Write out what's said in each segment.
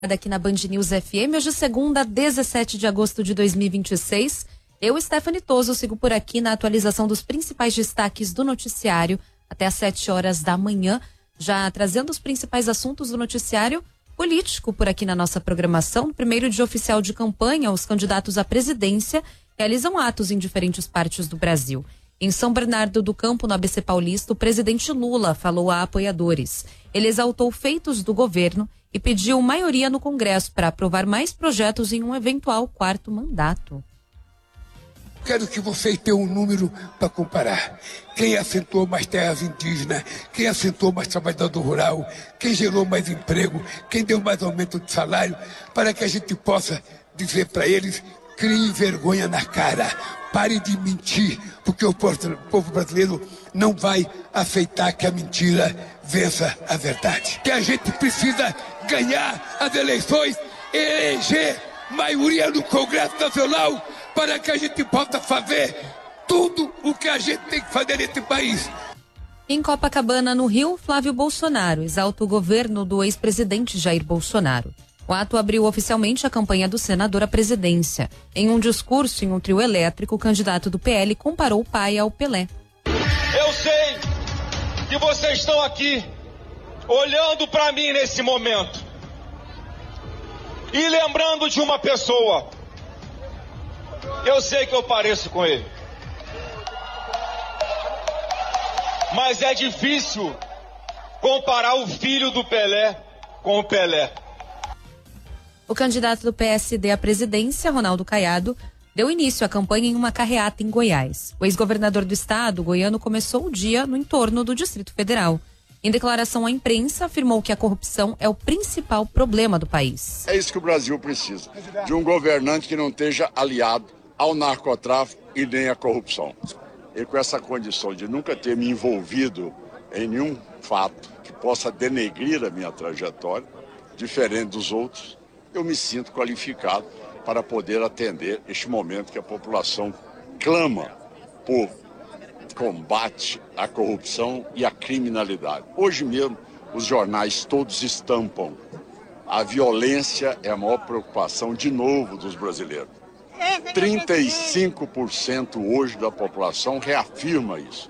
Aqui na Band News FM, hoje segunda, 17 de agosto de 2026. Eu, Stephanie Toso, sigo por aqui na atualização dos principais destaques do noticiário até às 7 horas da manhã, já trazendo os principais assuntos do noticiário político por aqui na nossa programação. No primeiro dia oficial de campanha, os candidatos à presidência realizam atos em diferentes partes do Brasil. Em São Bernardo do Campo, no ABC Paulista, o presidente Lula falou a apoiadores. Ele exaltou feitos do governo e pediu maioria no Congresso para aprovar mais projetos em um eventual quarto mandato. Quero que vocês tenham um número para comparar. Quem assentou mais terras indígenas, quem assentou mais trabalhador rural, quem gerou mais emprego, quem deu mais aumento de salário, para que a gente possa dizer para eles: criem vergonha na cara, pare de mentir, porque o povo brasileiro não vai aceitar que a mentira vença a verdade. Que a gente precisa ganhar as eleições, eleger maioria no Congresso Nacional, para que a gente possa fazer tudo o que a gente tem que fazer nesse país. Em Copacabana, no Rio, Flávio Bolsonaro exalta o governo do ex-presidente Jair Bolsonaro. O ato abriu oficialmente a campanha do senador à presidência. Em um discurso em um trio elétrico, o candidato do PL comparou o pai ao Pelé. Eu sei que vocês estão aqui olhando para mim nesse momento e lembrando de uma pessoa. Eu sei que eu pareço com ele, mas é difícil comparar o filho do Pelé com o Pelé. O candidato do PSD à presidência, Ronaldo Caiado, deu início à campanha em uma carreata em Goiás. O ex-governador do estado, goiano, começou o dia no entorno do Distrito Federal. Em declaração à imprensa, afirmou que a corrupção é o principal problema do país. É isso que o Brasil precisa, de um governante que não esteja aliado ao narcotráfico e nem à corrupção. E com essa condição de nunca ter me envolvido em nenhum fato que possa denegrir a minha trajetória, diferente dos outros, eu me sinto qualificado para poder atender este momento que a população clama por combate à corrupção e à criminalidade. Hoje mesmo, os jornais todos estampam: a violência é a maior preocupação, de novo, dos brasileiros. 35% hoje da população reafirma isso.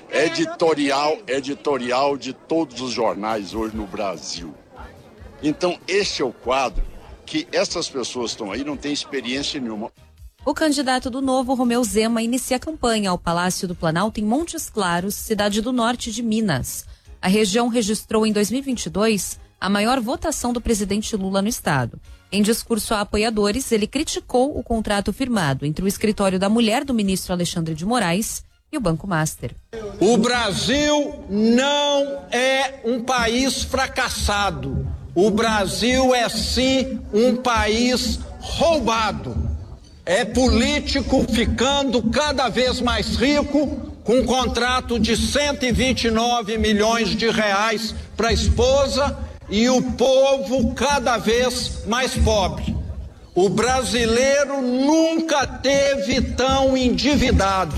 Editorial de todos os jornais hoje no Brasil. Então, este é o quadro que essas pessoas estão aí, não têm experiência nenhuma. O candidato do Novo, Romeu Zema, inicia a campanha ao Palácio do Planalto em Montes Claros, cidade do norte de Minas. A região registrou em 2022 a maior votação do presidente Lula no estado. Em discurso a apoiadores, ele criticou o contrato firmado entre o escritório da mulher do ministro Alexandre de Moraes e o Banco Master. O Brasil não é um país fracassado. O Brasil é sim um país roubado. É político ficando cada vez mais rico, com um contrato de 129 milhões de reais para a esposa, e o povo cada vez mais pobre. O brasileiro nunca teve tão endividado.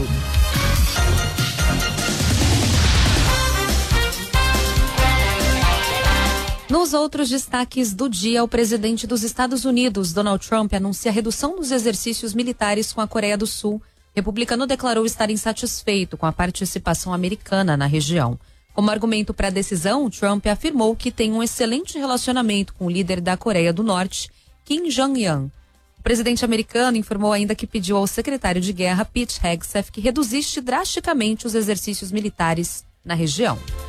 Nos outros destaques do dia, o presidente dos Estados Unidos, Donald Trump, anuncia a redução dos exercícios militares com a Coreia do Sul. O republicano declarou estar insatisfeito com a participação americana na região. Como argumento para a decisão, Trump afirmou que tem um excelente relacionamento com o líder da Coreia do Norte, Kim Jong-un. O presidente americano informou ainda que pediu ao secretário de guerra, Pete Hegseth, que reduzisse drasticamente os exercícios militares na região.